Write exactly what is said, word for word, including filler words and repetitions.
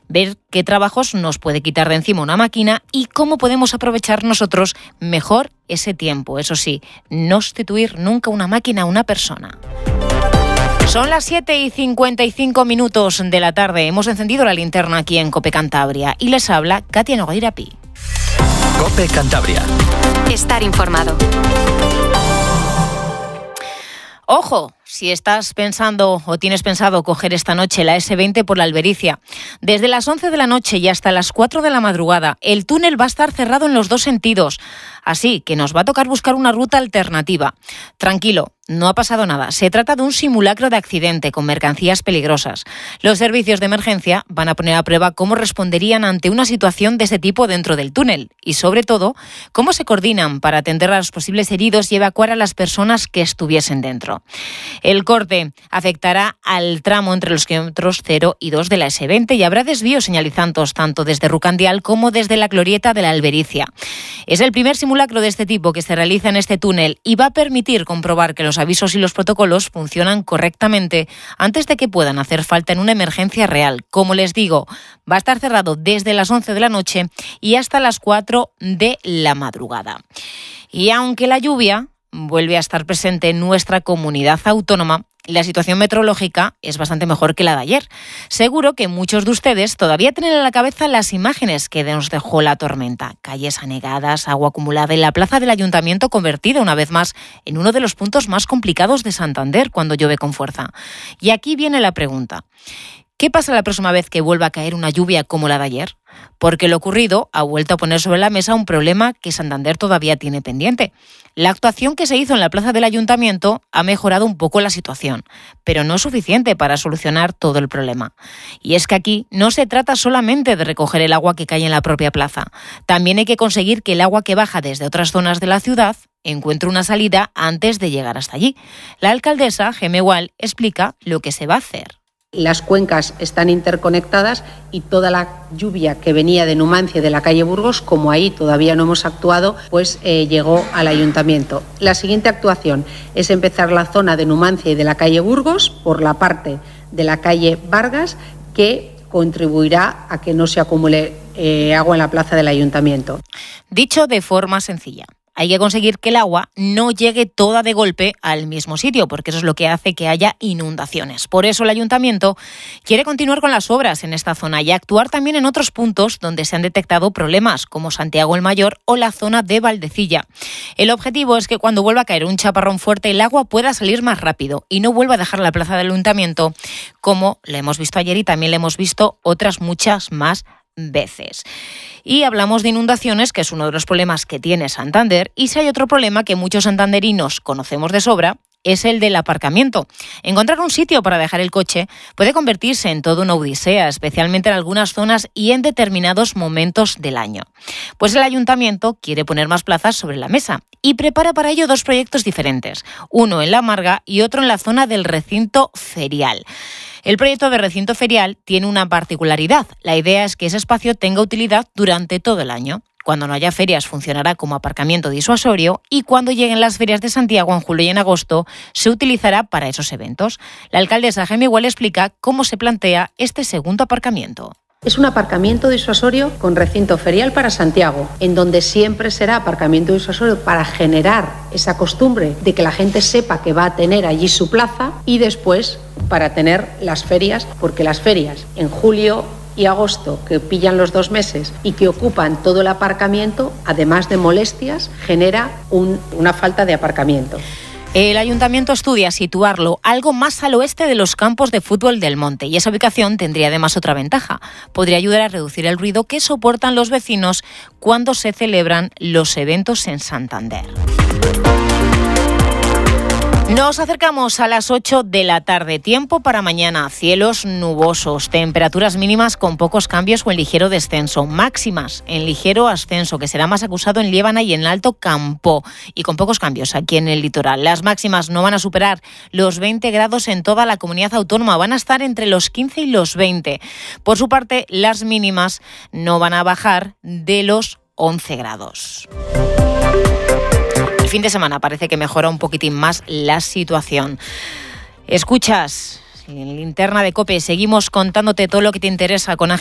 ver qué trabajos nos puede quitar de encima una máquina y cómo podemos aprovechar nosotros mejor ese tiempo. Eso sí, no sustituir nunca una máquina a una persona. Son las siete y cincuenta y cinco minutos de la tarde. Hemos encendido la linterna aquí en COPE Cantabria y les habla Katia Nogueira Pi. COPE Cantabria. Estar informado. Ojo, si estás pensando o tienes pensado coger esta noche la ese veinte por la Albericia, desde las once de la noche y hasta las cuatro de la madrugada, el túnel va a estar cerrado en los dos sentidos, así que nos va a tocar buscar una ruta alternativa. Tranquilo, no ha pasado nada. Se trata de un simulacro de accidente con mercancías peligrosas. Los servicios de emergencia van a poner a prueba cómo responderían ante una situación de este tipo dentro del túnel y, sobre todo, cómo se coordinan para atender a los posibles heridos y evacuar a las personas que estuviesen dentro. El corte afectará al tramo entre los kilómetros cero y dos de la ese veinte y habrá desvíos señalizantes tanto desde Rucandial como desde la glorieta de la Albericia. Es el primer simulacro de este tipo que se realiza en este túnel y va a permitir comprobar que los avisos y los protocolos funcionan correctamente antes de que puedan hacer falta en una emergencia real. Como les digo, va a estar cerrado desde las once de la noche y hasta las cuatro de la madrugada. Y aunque la lluvia vuelve a estar presente en nuestra comunidad autónoma, la situación meteorológica es bastante mejor que la de ayer. Seguro que muchos de ustedes todavía tienen en la cabeza las imágenes que nos dejó la tormenta. Calles anegadas, agua acumulada y la plaza del ayuntamiento convertida una vez más en uno de los puntos más complicados de Santander cuando llueve con fuerza. Y aquí viene la pregunta. ¿Qué pasa la próxima vez que vuelva a caer una lluvia como la de ayer? Porque lo ocurrido ha vuelto a poner sobre la mesa un problema que Santander todavía tiene pendiente. La actuación que se hizo en la plaza del ayuntamiento ha mejorado un poco la situación, pero no es suficiente para solucionar todo el problema. Y es que aquí no se trata solamente de recoger el agua que cae en la propia plaza. También hay que conseguir que el agua que baja desde otras zonas de la ciudad encuentre una salida antes de llegar hasta allí. La alcaldesa, Gemma Gual, explica lo que se va a hacer. Las cuencas están interconectadas y toda la lluvia que venía de Numancia y de la calle Burgos, como ahí todavía no hemos actuado, pues eh, llegó al ayuntamiento. La siguiente actuación es empezar la zona de Numancia y de la calle Burgos por la parte de la calle Vargas, que contribuirá a que no se acumule eh, agua en la plaza del ayuntamiento. Dicho de forma sencilla, hay que conseguir que el agua no llegue toda de golpe al mismo sitio, porque eso es lo que hace que haya inundaciones. Por eso el ayuntamiento quiere continuar con las obras en esta zona y actuar también en otros puntos donde se han detectado problemas, como Santiago el Mayor o la zona de Valdecilla. El objetivo es que cuando vuelva a caer un chaparrón fuerte, el agua pueda salir más rápido y no vuelva a dejar la plaza del ayuntamiento, como la hemos visto ayer y también la hemos visto otras muchas más veces. Y hablamos de inundaciones, que es uno de los problemas que tiene Santander, y si hay otro problema que muchos santanderinos conocemos de sobra, es el del aparcamiento. Encontrar un sitio para dejar el coche puede convertirse en toda una odisea, especialmente en algunas zonas y en determinados momentos del año. Pues el ayuntamiento quiere poner más plazas sobre la mesa y prepara para ello dos proyectos diferentes, uno en La Marga y otro en la zona del recinto ferial. El proyecto de recinto ferial tiene una particularidad. La idea es que ese espacio tenga utilidad durante todo el año. Cuando no haya ferias funcionará como aparcamiento disuasorio y cuando lleguen las ferias de Santiago en julio y en agosto se utilizará para esos eventos. La alcaldesa Gemma Gual explica cómo se plantea este segundo aparcamiento. Es un aparcamiento disuasorio con recinto ferial para Santiago, en donde siempre será aparcamiento disuasorio para generar esa costumbre de que la gente sepa que va a tener allí su plaza y después para tener las ferias, porque las ferias en julio y agosto, que pillan los dos meses y que ocupan todo el aparcamiento, además de molestias, genera un, una falta de aparcamiento. El ayuntamiento estudia situarlo algo más al oeste de los campos de fútbol del Monte y esa ubicación tendría además otra ventaja. Podría ayudar a reducir el ruido que soportan los vecinos cuando se celebran los eventos en Santander. Nos acercamos a las ocho de la tarde. Tiempo para mañana. Cielos nubosos. Temperaturas mínimas con pocos cambios o en ligero descenso. Máximas en ligero ascenso, que será más acusado en Liébana y en Alto Campo. Y con pocos cambios aquí en el litoral. Las máximas no van a superar los veinte grados en toda la comunidad autónoma. Van a estar entre los quince y los veinte. Por su parte, las mínimas no van a bajar de los once grados. El fin de semana parece que mejora un poquitín más la situación. Escuchas en Linterna de COPE, seguimos contándote todo lo que te interesa con